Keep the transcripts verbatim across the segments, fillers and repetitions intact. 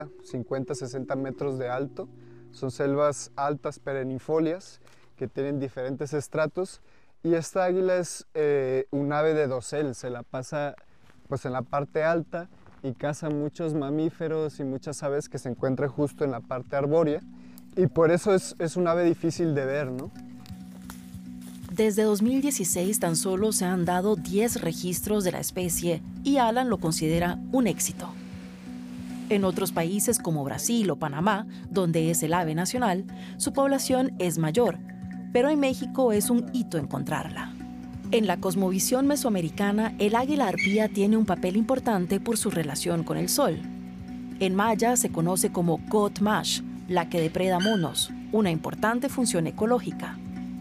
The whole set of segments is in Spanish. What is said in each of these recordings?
cincuenta a sesenta metros de alto. Son selvas altas perennifolias que tienen diferentes estratos, y esta águila es eh, un ave de dosel, se la pasa pues en la parte alta y caza muchos mamíferos y muchas aves que se encuentran justo en la parte arbórea, y por eso es, es un ave difícil de ver, ¿no? Desde dos mil dieciséis tan solo se han dado diez registros de la especie y Alan lo considera un éxito. En otros países como Brasil o Panamá, donde es el ave nacional, su población es mayor, pero en México es un hito encontrarla. En la cosmovisión mesoamericana, el águila arpía tiene un papel importante por su relación con el sol. En maya se conoce como Cotmash, la que depreda monos, una importante función ecológica.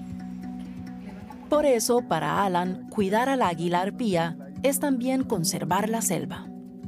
Por eso, para Alan, cuidar al águila arpía es también conservar la selva.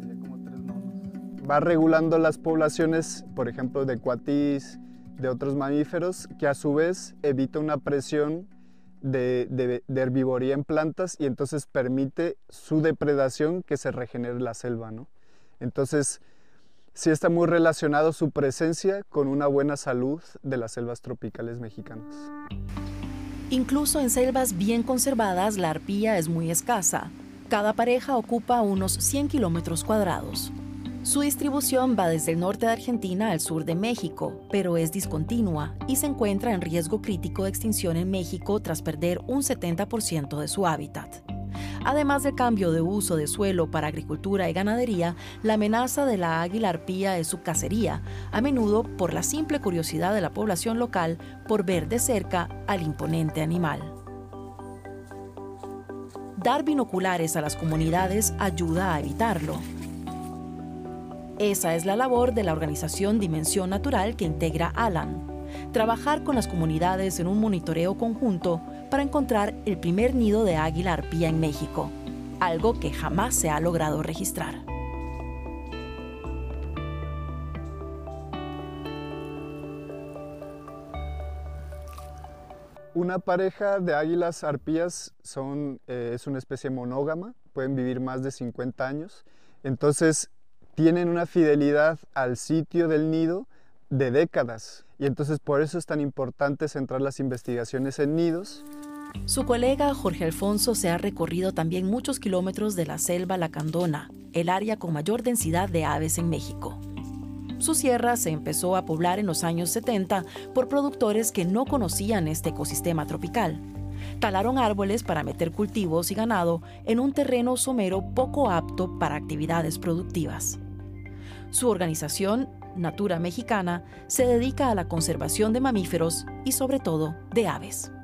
Va regulando las poblaciones, por ejemplo, de cuatís, de otros mamíferos, que a su vez evita una presión de, de, de herbivoría en plantas, y entonces permite su depredación, que se regenere la selva, ¿no? Entonces, sí está muy relacionado su presencia con una buena salud de las selvas tropicales mexicanas. Incluso en selvas bien conservadas, la arpía es muy escasa. Cada pareja ocupa unos cien kilómetros cuadrados. Su distribución va desde el norte de Argentina al sur de México, pero es discontinua y se encuentra en riesgo crítico de extinción en México tras perder un setenta por ciento de su hábitat. Además del cambio de uso de suelo para agricultura y ganadería, la amenaza de la águila arpía es su cacería, a menudo por la simple curiosidad de la población local por ver de cerca al imponente animal. Dar binoculares a las comunidades ayuda a evitarlo. Esa es la labor de la organización Dimensión Natural que integra Alan. Trabajar con las comunidades en un monitoreo conjunto para encontrar el primer nido de águila arpía en México, algo que jamás se ha logrado registrar. Una pareja de águilas arpías son, eh, es una especie monógama, pueden vivir más de cincuenta años, entonces tienen una fidelidad al sitio del nido de décadas, y entonces por eso es tan importante centrar las investigaciones en nidos. Su colega Jorge Alfonso se ha recorrido también muchos kilómetros de la selva lacandona, el área con mayor densidad de aves en México. Su sierra se empezó a poblar en los años setenta por productores que no conocían este ecosistema tropical. Talaron árboles para meter cultivos y ganado en un terreno somero poco apto para actividades productivas. Su organización, Natura Mexicana, se dedica a la conservación de mamíferos y sobre todo de aves.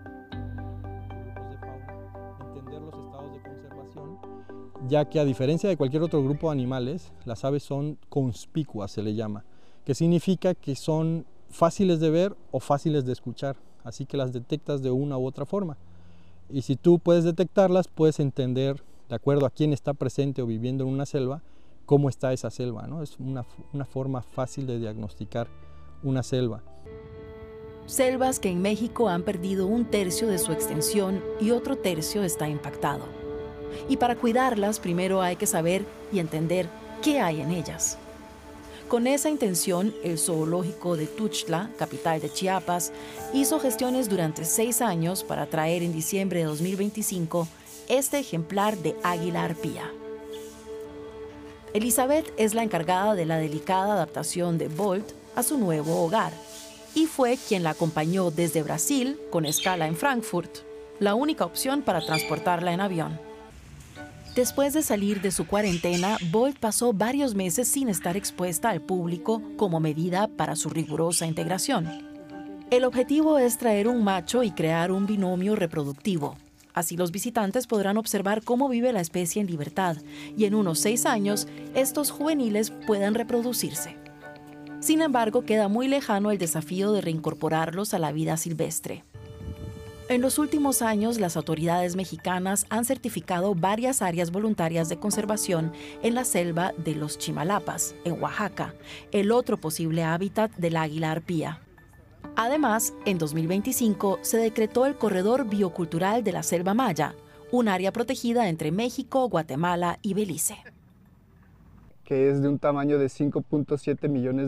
Entender los estados de conservación, ya que a diferencia de cualquier otro grupo de animales, las aves son conspicuas, se le llama, que significa que son fáciles de ver o fáciles de escuchar, así que las detectas de una u otra forma. Y si tú puedes detectarlas, puedes entender, de acuerdo a quién está presente o viviendo en una selva, cómo está esa selva, ¿no? Es una, una forma fácil de diagnosticar una selva. Selvas que en México han perdido un tercio de su extensión y otro tercio está impactado. Y para cuidarlas, primero hay que saber y entender qué hay en ellas. Con esa intención, el zoológico de Tuxtla, capital de Chiapas, hizo gestiones durante seis años para traer en diciembre de dos mil veinticinco este ejemplar de águila arpía. Elizabeth es la encargada de la delicada adaptación de Bolt a su nuevo hogar y fue quien la acompañó desde Brasil, con escala en Frankfurt, la única opción para transportarla en avión. Después de salir de su cuarentena, Bolt pasó varios meses sin estar expuesta al público como medida para su rigurosa integración. El objetivo es traer un macho y crear un binomio reproductivo. Así los visitantes podrán observar cómo vive la especie en libertad y en unos seis años estos juveniles puedan reproducirse. Sin embargo, queda muy lejano el desafío de reincorporarlos a la vida silvestre. En los últimos años, las autoridades mexicanas han certificado varias áreas voluntarias de conservación en la selva de los Chimalapas, en Oaxaca, el otro posible hábitat del águila arpía. Además, en dos mil veinticinco se decretó el Corredor Biocultural de la Selva Maya, un área protegida entre México, Guatemala y Belice. que es de un tamaño de cinco punto siete millones